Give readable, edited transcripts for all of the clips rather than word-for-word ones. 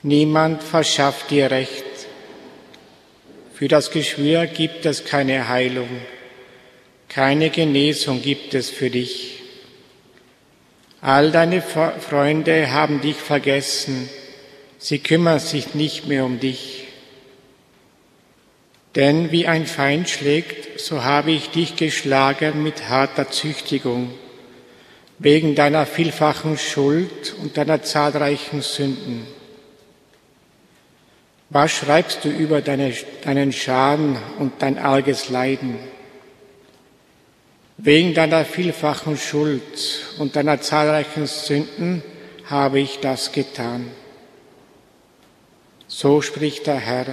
Niemand verschafft dir Recht. Für das Geschwür gibt es keine Heilung, keine Genesung gibt es für dich. All deine Freunde haben dich vergessen, sie kümmern sich nicht mehr um dich. Denn wie ein Feind schlägt, so habe ich dich geschlagen mit harter Züchtigung, wegen deiner vielfachen Schuld und deiner zahlreichen Sünden. Was schreibst du über deinen Schaden und dein arges Leiden? Wegen deiner vielfachen Schuld und deiner zahlreichen Sünden habe ich das getan. So spricht der Herr.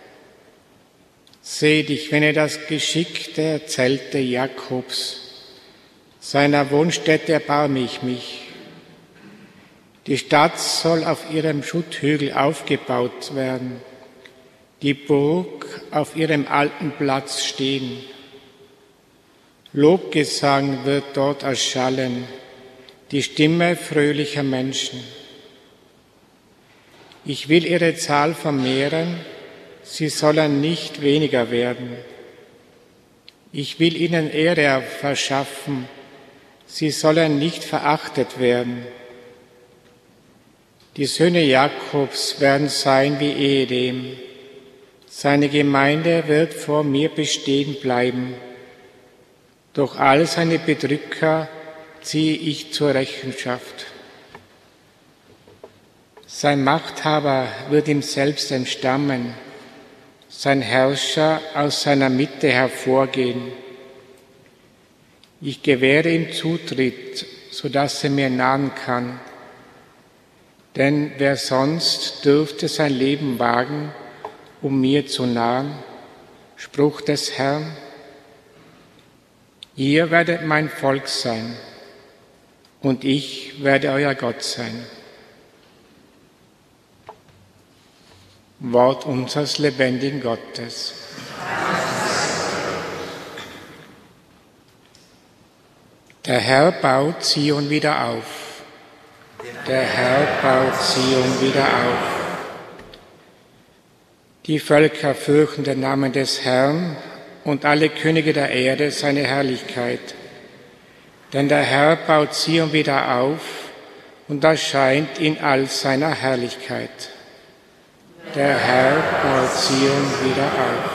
Seh dich, wenn das geschickte Zelte Jakobs, seiner Wohnstätte erbarme ich mich. Die Stadt soll auf ihrem Schutthügel aufgebaut werden, die Burg auf ihrem alten Platz stehen. Lobgesang wird dort erschallen, die Stimme fröhlicher Menschen. Ich will ihre Zahl vermehren, sie sollen nicht weniger werden. Ich will ihnen Ehre verschaffen, sie sollen nicht verachtet werden. Die Söhne Jakobs werden sein wie Ehedem. Seine Gemeinde wird vor mir bestehen bleiben. Doch all seine Bedrücker ziehe ich zur Rechenschaft. Sein Machthaber wird ihm selbst entstammen, sein Herrscher aus seiner Mitte hervorgehen. Ich gewähre ihm Zutritt, sodass er mir nahen kann. Denn wer sonst dürfte sein Leben wagen, um mir zu nahen? Spruch des Herrn. Ihr werdet mein Volk sein, und ich werde euer Gott sein. Wort unseres lebendigen Gottes. Der Herr baut Zion wieder auf. Der Herr baut Zion wieder auf. Die Völker fürchten den Namen des Herrn und alle Könige der Erde seine Herrlichkeit. Denn der Herr baut Zion wieder auf und erscheint in all seiner Herrlichkeit. Der Herr baut Zion wieder auf.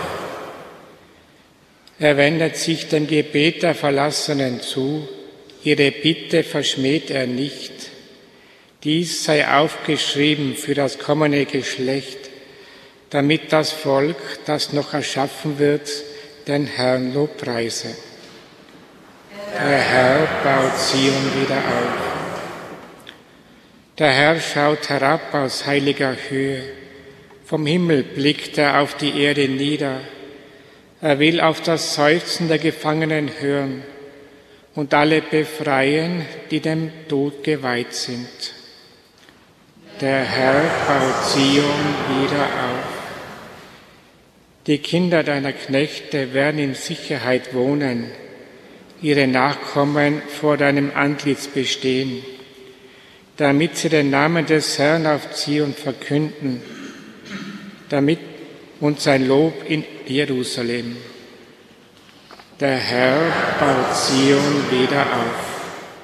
Er wendet sich dem Gebet der Verlassenen zu, ihre Bitte verschmäht er nicht. Dies sei aufgeschrieben für das kommende Geschlecht, damit das Volk, das noch erschaffen wird, den Herrn lobpreise. Der Herr baut Zion wieder auf. Der Herr schaut herab aus heiliger Höhe. Vom Himmel blickt er auf die Erde nieder. Er will auf das Seufzen der Gefangenen hören und alle befreien, die dem Tod geweiht sind. Der Herr baut Zion wieder auf. Die Kinder deiner Knechte werden in Sicherheit wohnen, ihre Nachkommen vor deinem Antlitz bestehen, damit sie den Namen des Herrn auf Zion verkünden, und sein Lob in Jerusalem. Der Herr baut Zion wieder auf.